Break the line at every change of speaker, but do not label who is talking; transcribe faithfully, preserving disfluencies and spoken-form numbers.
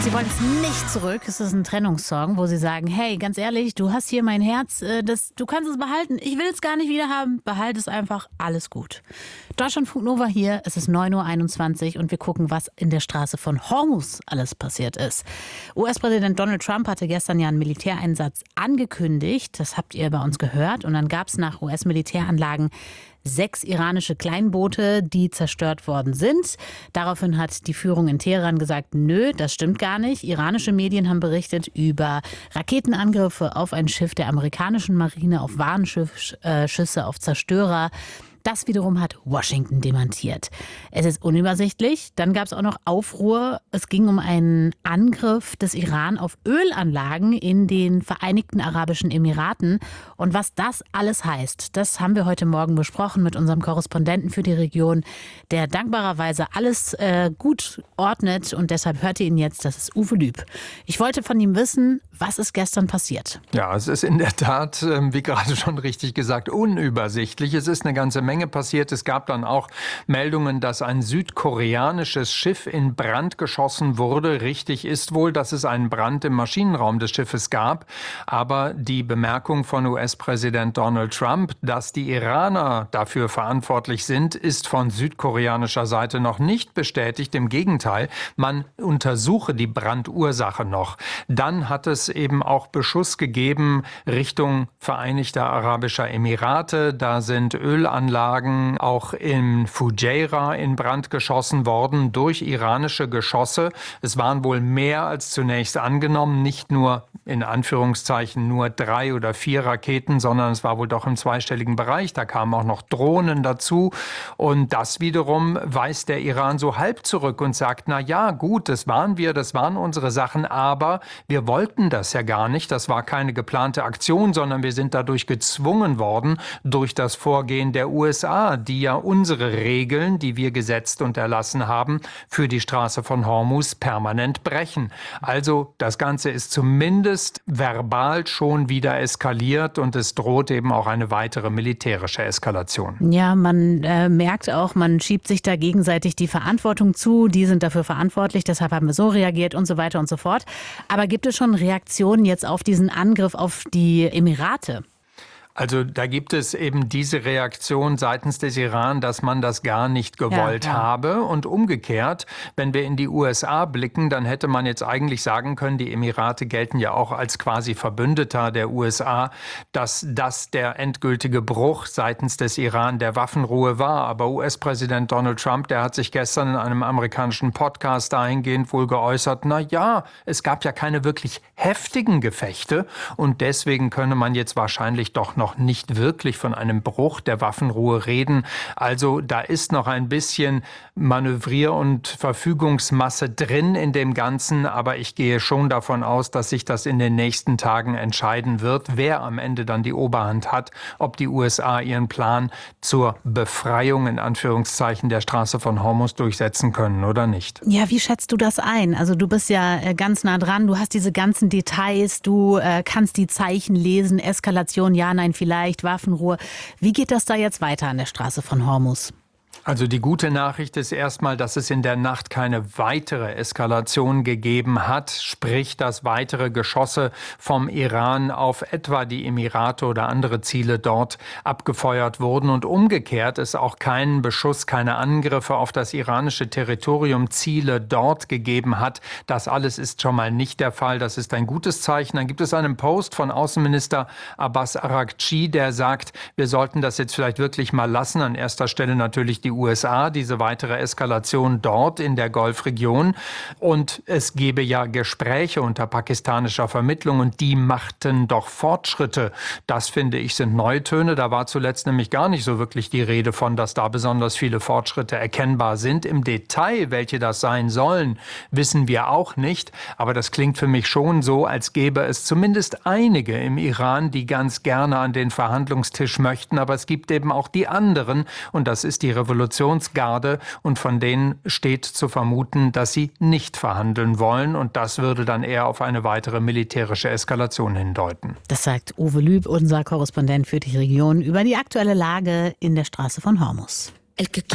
Sie wollen es nicht zurück. Es ist ein Trennungssong, wo sie sagen, hey, ganz ehrlich, du hast hier mein Herz, äh, das, du kannst es behalten. Ich will es gar nicht wieder haben. Behalt es einfach, alles gut. Deutschlandfunk Nova hier, es ist neun Uhr einundzwanzig und wir gucken, was in der Straße von Hormuz alles passiert ist. U S-Präsident Donald Trump hatte gestern ja einen Militäreinsatz angekündigt. Das habt ihr bei uns gehört. Und dann gab es nach U S-Militäranlagen sechs iranische Kleinboote, die zerstört worden sind. Daraufhin hat die Führung in Teheran gesagt, nö, das stimmt gar nicht. Iranische Medien haben berichtet über Raketenangriffe auf ein Schiff der amerikanischen Marine, auf Warnschüsse, auf Zerstörer. Das wiederum hat Washington dementiert. Es ist unübersichtlich. Dann gab es auch noch Aufruhr. Es ging um einen Angriff des Iran auf Ölanlagen in den Vereinigten Arabischen Emiraten. Und was das alles heißt, das haben wir heute Morgen besprochen mit unserem Korrespondenten für die Region, der dankbarerweise alles äh, gut ordnet. Und deshalb hört ihr ihn jetzt, das ist Uwe Lüb. Ich wollte von ihm wissen, was ist gestern passiert?
Ja, es ist in der Tat, wie gerade schon richtig gesagt, unübersichtlich. Es ist eine ganze Menge passiert. Es gab dann auch Meldungen, dass ein südkoreanisches Schiff in Brand geschossen wurde. Richtig ist wohl, dass es einen Brand im Maschinenraum des Schiffes gab. Aber die Bemerkung von U S-Präsident Donald Trump, dass die Iraner dafür verantwortlich sind, ist von südkoreanischer Seite noch nicht bestätigt. Im Gegenteil, man untersuche die Brandursache noch. Dann hat es eben auch Beschuss gegeben Richtung Vereinigter Arabischer Emirate. Da sind Ölanlagen auch in Fujairah in Brand geschossen worden durch iranische Geschosse. Es waren wohl mehr als zunächst angenommen, nicht nur in Anführungszeichen nur drei oder vier Raketen, sondern es war wohl doch im zweistelligen Bereich. Da kamen auch noch Drohnen dazu. Und das wiederum weist der Iran so halb zurück und sagt, na ja, gut, das waren wir, das waren unsere Sachen, aber wir wollten das ja gar nicht. Das war keine geplante Aktion, sondern wir sind dadurch gezwungen worden durch das Vorgehen der U S A, die ja unsere Regeln, die wir gesetzt und erlassen haben, für die Straße von Hormuz permanent brechen. Also das Ganze ist zumindest verbal schon wieder eskaliert und es droht eben auch eine weitere militärische Eskalation.
Ja, man äh, merkt auch, man schiebt sich da gegenseitig die Verantwortung zu. Die sind dafür verantwortlich, deshalb haben wir so reagiert und so weiter und so fort. Aber gibt es schon Reaktionen jetzt auf diesen Angriff auf die Emirate?
Also da gibt es eben diese Reaktion seitens des Iran, dass man das gar nicht gewollt ja, ja. habe. Und umgekehrt, wenn wir in die U S A blicken, dann hätte man jetzt eigentlich sagen können, die Emirate gelten ja auch als quasi Verbündeter der U S A, dass das der endgültige Bruch seitens des Iran der Waffenruhe war. Aber U S-Präsident Donald Trump, der hat sich gestern in einem amerikanischen Podcast dahingehend wohl geäußert, na ja, es gab ja keine wirklich heftigen Gefechte und deswegen könne man jetzt wahrscheinlich doch noch noch nicht wirklich von einem Bruch der Waffenruhe reden. Also da ist noch ein bisschen Manövrier- und Verfügungsmasse drin in dem Ganzen, aber ich gehe schon davon aus, dass sich das in den nächsten Tagen entscheiden wird, wer am Ende dann die Oberhand hat, ob die U S A ihren Plan zur Befreiung in Anführungszeichen der Straße von Hormuz durchsetzen können oder nicht.
Ja, wie schätzt du das ein? Also du bist ja ganz nah dran, du hast diese ganzen Details, du äh, kannst die Zeichen lesen, Eskalation, ja, nein, vielleicht Waffenruhe. Wie geht das da jetzt weiter an der Straße von Hormuz?
Also die gute Nachricht ist erstmal, dass es in der Nacht keine weitere Eskalation gegeben hat, sprich, dass weitere Geschosse vom Iran auf etwa die Emirate oder andere Ziele dort abgefeuert wurden und umgekehrt es auch keinen Beschuss, keine Angriffe auf das iranische Territorium, Ziele dort gegeben hat. Das alles ist schon mal nicht der Fall. Das ist ein gutes Zeichen. Dann gibt es einen Post von Außenminister Abbas Araghchi, der sagt, wir sollten das jetzt vielleicht wirklich mal lassen. An erster Stelle natürlich die U S A, diese weitere Eskalation dort in der Golfregion. Und es gebe ja Gespräche unter pakistanischer Vermittlung und die machten doch Fortschritte. Das, finde ich, sind Neutöne. Da war zuletzt nämlich gar nicht so wirklich die Rede von, dass da besonders viele Fortschritte erkennbar sind. Im Detail, welche das sein sollen, wissen wir auch nicht. Aber das klingt für mich schon so, als gäbe es zumindest einige im Iran, die ganz gerne an den Verhandlungstisch möchten. Aber es gibt eben auch die anderen und das ist die Revolution Revolutionsgarde und von denen steht zu vermuten, dass sie nicht verhandeln wollen und das würde dann eher auf eine weitere militärische Eskalation hindeuten.
Das sagt Uwe Lüb, unser Korrespondent für die Region, über die aktuelle Lage in der Straße von Hormuz.